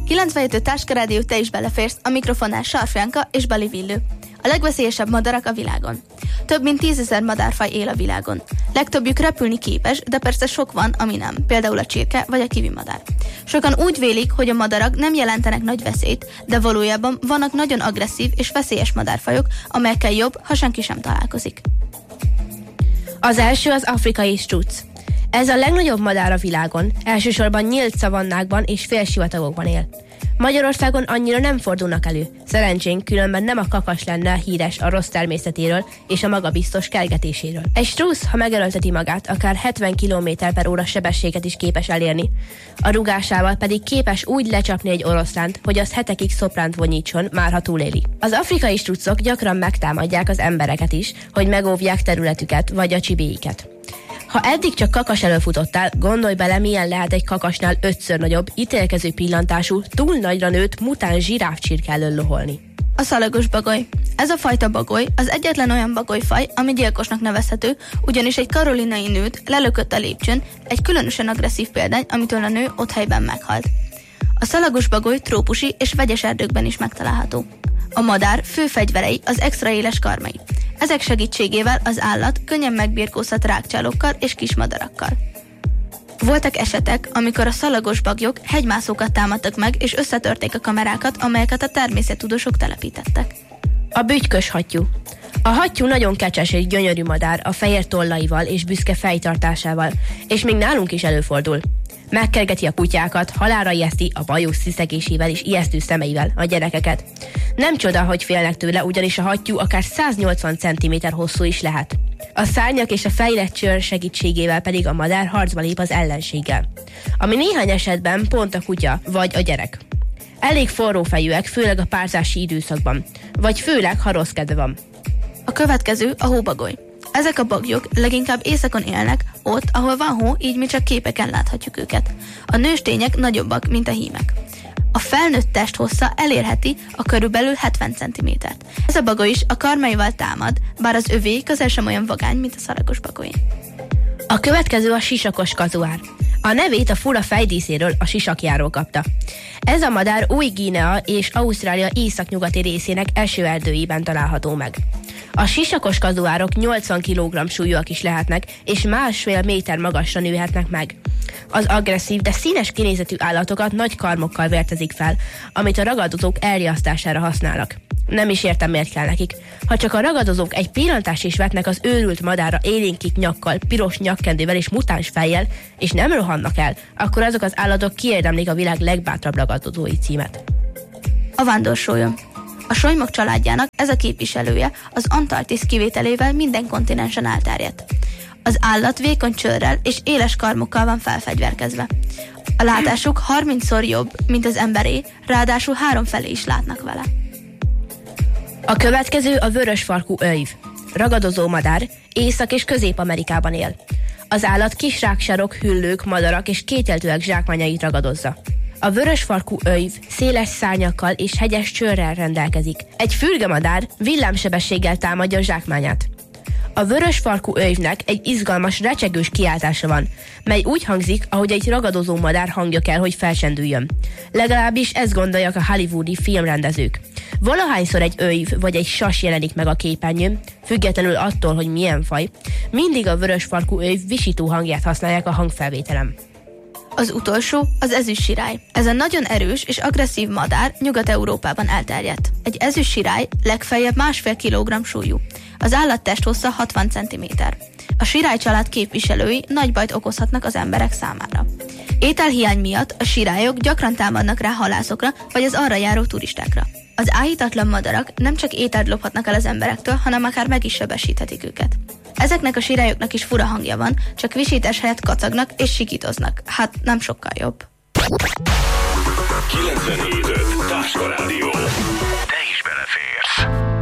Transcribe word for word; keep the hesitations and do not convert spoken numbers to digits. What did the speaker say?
kilencvenhét Táska Rádió, te is beleférsz, a mikrofonnál Sarfjánka és Bali Villő. A legveszélyesebb madarak a világon. Több mint tízezer madárfaj él a világon. Legtöbbjük repülni képes, de persze sok van, ami nem, például a csirke vagy a kivimadár. Sokan úgy vélik, hogy a madarak nem jelentenek nagy veszélyt, de valójában vannak nagyon agresszív és veszélyes madárfajok, amelyekkel jobb, ha senki sem találkozik. Az első az afrikai struc. Ez a legnagyobb madár a világon, elsősorban nyílt szavannákban és félsivatagokban él. Magyarországon annyira nem fordulnak elő. Szerencsénk, különben nem a kakas lenne híres a rossz természetéről és a magabiztos kergetéséről. Egy struc, ha megerőlteti magát, akár hetven kilométer per óra sebességet is képes elérni. A rugásával pedig képes úgy lecsapni egy oroszlánt, hogy az hetekig szopránt vonyítson, már ha túléli. Az afrikai strucok gyakran megtámadják az embereket is, hogy megóvják területüket vagy a csibéiket. Ha eddig csak kakas előfutottál, gondolj bele, milyen lehet egy kakasnál ötször nagyobb, ítélkező pillantású, túl nagyra nőtt, mután zsiráfcsirke elől loholni. A szalagos bagoly. Ez a fajta bagoly az egyetlen olyan bagolyfaj, ami gyilkosnak nevezhető, ugyanis egy karolinai nőt lelökött a lépcsőn, egy különösen agresszív példány, amitől a nő ott helyben meghalt. A szalagos bagoly trópusi és vegyes erdőkben is megtalálható. A madár fő fegyverei az extra éles karmai. Ezek segítségével az állat könnyen megbirkózhat rágcsálókkal és kismadarakkal. Voltak esetek, amikor a szalagos bagyok hegymászókat támadtak meg, és összetörték a kamerákat, amelyeket a természettudósok telepítettek. A bütykös hattyú. A hattyú nagyon kecses és gyönyörű madár a fehér tollaival és büszke fejtartásával, és még nálunk is előfordul. Megkergeti a kutyákat, halálra ijeszti a bajusz sziszegésével és ijesztő szemeivel a gyerekeket. Nem csoda, hogy félnek tőle, ugyanis a hattyú akár száznyolcvan centiméter hosszú is lehet. A szárnyak és a fejlett csőr segítségével pedig a madár harcba lép az ellenséggel, ami néhány esetben pont a kutya vagy a gyerek. Elég forró fejűek, főleg a párzási időszakban, vagy főleg, ha rossz kedve van. A következő a hóbagoly. Ezek a bagyok leginkább éjszakon élnek, ott, ahol van hó, így mi csak képeken láthatjuk őket. A nőstények nagyobbak, mint a hímek. A felnőtt testhossza elérheti a körülbelül hetven centimétert. Ez a bagoly is a karmaival támad, bár az övé közel sem olyan vagány, mint a szalagos bagoly. A következő a sisakos kazuár. A nevét a fura fejdíszéről, a sisakjáról kapta. Ez a madár Új-Guinea és Ausztrália északnyugati részének esőerdőiben található meg. A sisakos kazuárok nyolcvan kilogramm súlyúak is lehetnek, és másfél méter magasra nőhetnek meg. Az agresszív, de színes kinézetű állatokat nagy karmokkal vertezik fel, amit a ragadozók elriasztására használnak. Nem is értem, miért kell nekik. Ha csak a ragadozók egy pillantást is vetnek az őrült madárra élénkik nyakkal, piros nyakkendővel és mutáns fejjel, és nem rohannak el, akkor azok az állatok kiérdemlik a világ legbátrabb ragadozói címet. A vándorsollyom. A solymok családjának ez a képviselője az Antarktisz kivételével minden kontinensen elterjedt. Az állat vékony csőrrel és éles karmokkal van felfegyverkezve. A látásuk harmincszor jobb, mint az emberé, ráadásul háromfelé is látnak vele. A következő a vörösfarkú öjv. Ragadozó madár, Észak- és Közép-Amerikában él. Az állat kis ráksarok, hüllők, madarak és kételtőek zsákmányait ragadozza. A vörösfarkú öjv széles szárnyakkal és hegyes csőrrel rendelkezik. Egy fürgemadár villámsebességgel támadja a zsákmányát. A vörösfarkú öjvnek egy izgalmas, recsegős kiáltása van, mely úgy hangzik, ahogy egy ragadozó madár hangja kell, hogy felsendüljön. Legalábbis ezt gondolják a hollywoodi filmrendezők. Valahányszor egy öjv vagy egy sas jelenik meg a képernyőn, függetlenül attól, hogy milyen faj, mindig a vörösfarkú öjv visító hangját használják a hangfelvételem. Az utolsó az ezüstsirály. Ez a nagyon erős és agresszív madár Nyugat-Európában elterjedt. Egy ezüstsirály legfeljebb másfél kilogramm súlyú. Az állat testhossza hatvan centiméter. A sirály család képviselői nagy bajt okozhatnak az emberek számára. Ételhiány miatt a sirályok gyakran támadnak rá halászokra vagy az arra járó turistákra. Az áhítatlan madarak nem csak ételt lophatnak el az emberektől, hanem akár meg is sebesíthetik őket. Ezeknek a sirályoknak is fura hangja van, csak visítás helyett kacagnak és sikítoznak. Hát nem sokkal jobb. kilencvenhét Táska Rádió. Te is beleférsz.